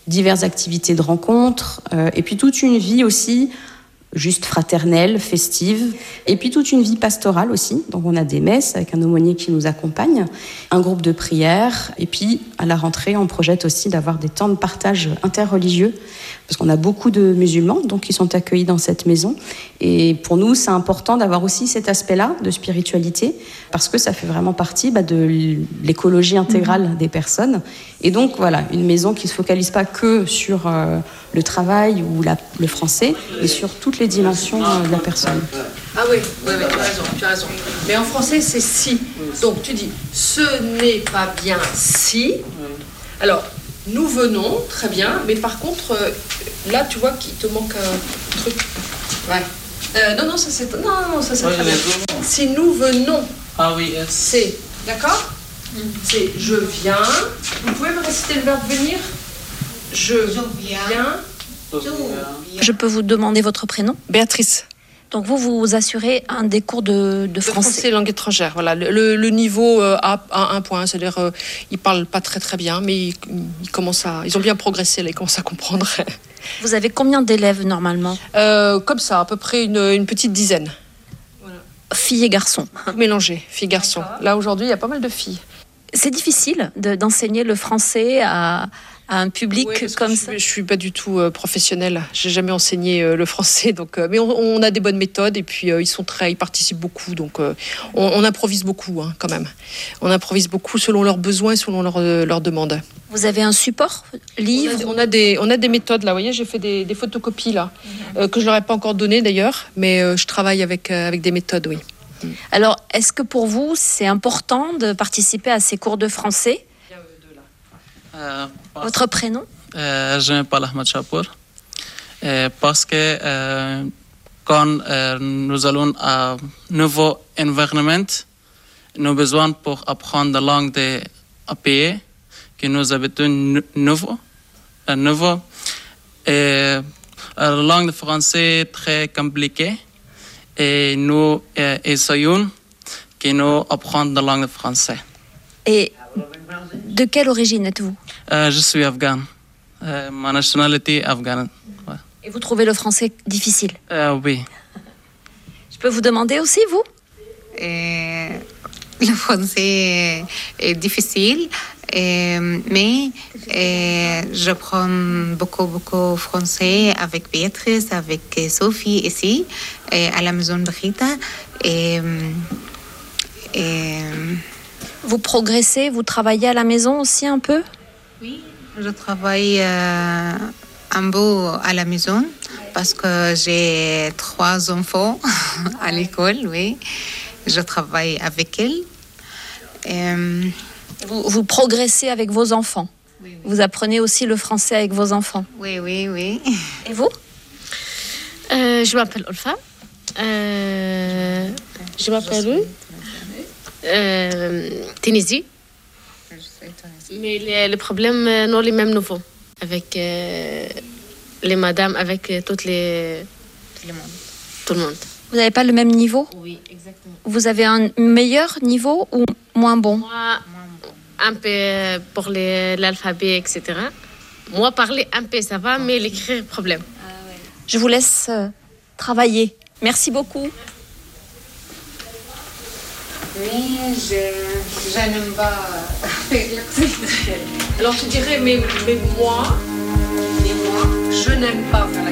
diverses activités de rencontres, et puis toute une vie aussi juste fraternelle, festive, et puis toute une vie pastorale aussi. Donc on a des messes avec un aumônier qui nous accompagne, un groupe de prière, et puis à la rentrée, on projette aussi d'avoir des temps de partage interreligieux, parce qu'on a beaucoup de musulmans donc qui sont accueillis dans cette maison. Et pour nous, c'est important d'avoir aussi cet aspect-là de spiritualité, parce que ça fait vraiment partie de l'écologie intégrale des personnes. Et donc voilà, une maison qui ne se focalise pas que sur le travail ou le français, mais sur toutes les dimensions de la personne. Ah oui, tu as raison. Mais en français, c'est si. Donc tu dis, ce n'est pas bien si. Alors, nous venons, très bien, mais par contre, là, tu vois qu'il te manque un truc. Ouais. Non, ça c'est très bien. Si nous venons, c'est, d'accord ? C'est je viens. Vous pouvez me réciter le verbe venir ? Je viens. Je peux vous demander votre prénom ? Béatrice. Donc vous assurez un des cours de français. Langue étrangère, voilà. Le niveau à 1 point, c'est-à-dire ils parlent pas très bien, mais ils ont bien progressé, là, ils commencent à comprendre. Vous avez combien d'élèves normalement ? Comme ça, à peu près une petite dizaine. Voilà. Filles et garçons. Mélangés, filles-garçons. Là aujourd'hui, il y a pas mal de filles. C'est difficile d'enseigner le français à un public comme ça. Je suis pas du tout professionnelle. J'ai jamais enseigné le français, donc. Mais on a des bonnes méthodes et puis ils participent beaucoup, donc on improvise beaucoup quand même. On improvise beaucoup selon leurs besoins, selon leurs demandes. Vous avez un support, livre ? On a des méthodes là. Vous voyez, j'ai fait des photocopies là que je leur ai pas encore données d'ailleurs, mais je travaille avec des méthodes, oui. Alors, est-ce que pour vous, c'est important de participer à ces cours de français ? Votre prénom ? Je m'appelle Ahmed Chapour. Parce que quand nous allons à un nouveau environnement, nous avons besoin pour apprendre la langue des pays que nous habitons nouveau. Et la langue française est très compliquée. Et nous essayons de nous apprendre la langue française. Et de quelle origine êtes-vous ? Je suis afghan. Ma nationalité est afghane. Ouais. Et vous trouvez le français difficile ? Oui. Je peux vous demander aussi, vous ? Le français est difficile, mais je prends beaucoup français avec Béatrice, avec Sophie ici, à la maison de Rita. Vous progressez, vous travaillez à la maison aussi un peu ? Oui, je travaille un peu à la maison parce que j'ai 3 enfants à l'école, oui. Je travaille avec elles. Vous progressez avec vos enfants ? Oui. Vous apprenez aussi le français avec vos enfants ? Oui. Et vous ? Je m'appelle Olfa. Je m'appelle Tunisie. Mais les problèmes sont les mêmes nouveaux. Avec les madames, avec tout le monde. Vous n'avez pas le même niveau ? Oui, exactement. Vous avez un meilleur niveau ou moins bon ? Moi, un peu pour l'alphabet, etc. Moi, parler un peu, ça va, mais l'écrire, problème. Je vous laisse travailler. Merci beaucoup. Oui, je n'aime pas Alors tu dirais, mais moi, je n'aime pas faire la